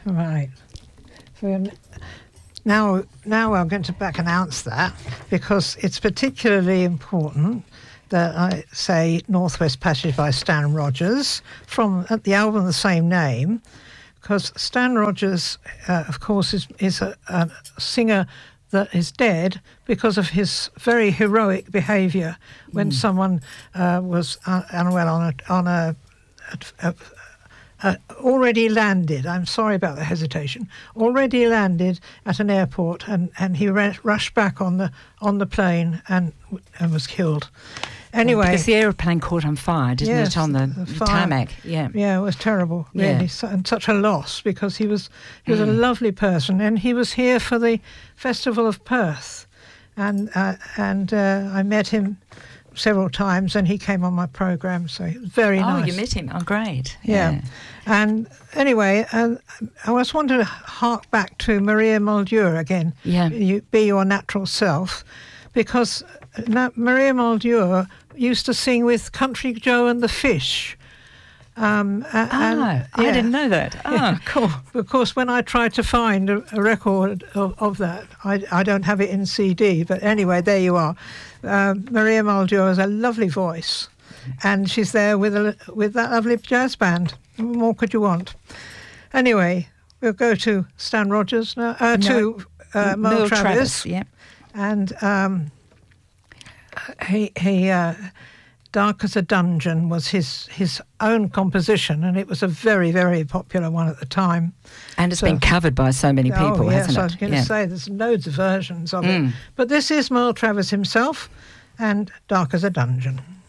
Right. So now I'm going to back announce that, because it's particularly important that I say Northwest Passage by Stan Rogers from the album of the same name, because Stan Rogers, of course, is a singer that is dead because of his very heroic behaviour when someone was unwell on a already landed. I'm sorry about the hesitation. Already landed at an airport, and he rushed back on the plane and was killed. Anyway, because the aeroplane caught on fire, didn't it, on the tarmac? Yeah, it was terrible, really, and such a loss, because he was a lovely person, and he was here for the Festival of Perth, and I met him several times, and he came on my programme, so it was very nice. Oh, you met him? Oh, great. Yeah. And anyway, I just wanted to hark back to Maria Muldaur again. Yeah. Be Your Natural Self, because Maria Muldaur used to sing with Country Joe and the Fish. I didn't know that. Oh, cool. Of course, when I tried to find a record of that, I don't have it in CD, but anyway, there you are. Maria Muldaur has a lovely voice, and she's there with that lovely jazz band. What more could you want? Anyway, we'll go to Stan Rogers now, to Merle Travis. Yeah. And he Dark as a Dungeon was his own composition, and it was a very, very popular one at the time. And it's been covered by so many people, hasn't it? I was going to say, there's loads of versions of it. But this is Merle Travis himself, and Dark as a Dungeon.